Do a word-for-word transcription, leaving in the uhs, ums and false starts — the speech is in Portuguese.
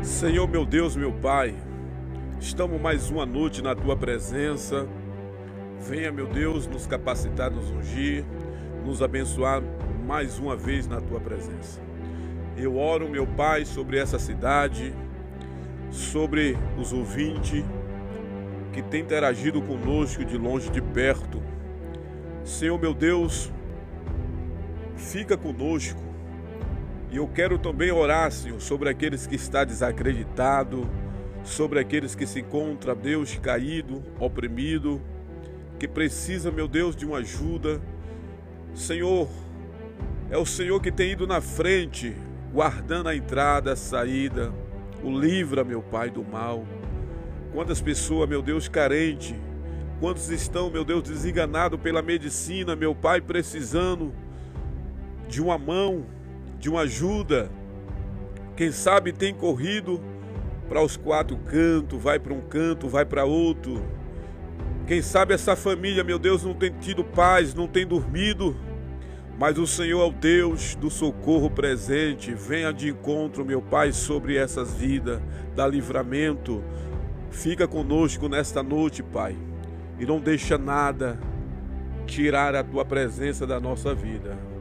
Senhor, meu Deus, meu Pai, estamos mais uma noite na Tua presença. Venha, meu Deus, nos capacitar, nos ungir, nos abençoar mais uma vez na Tua presença. Eu oro, meu Pai, sobre essa cidade, sobre os ouvintes que têm interagido conosco de longe, de perto. Senhor, meu Deus, fica conosco. E eu quero também orar, Senhor, sobre aqueles que estão desacreditados, sobre aqueles que se encontram, Deus, caído, oprimido, que precisa, meu Deus, de uma ajuda. Senhor, é o Senhor que tem ido na frente, guardando a entrada, a saída. O livra, meu Pai, do mal. Quantas pessoas, meu Deus, carentes, quantos estão, meu Deus, desenganados pela medicina, meu Pai, precisando de uma mão, de uma ajuda. Quem sabe tem corrido para os quatro cantos, vai para um canto, vai para outro. Quem sabe essa família, meu Deus, não tem tido paz, não tem dormido, mas o Senhor é o Deus do socorro presente. Venha de encontro, meu Pai, sobre essas vidas, dá livramento. Fica conosco nesta noite, Pai, e não deixa nada tirar a Tua presença da nossa vida.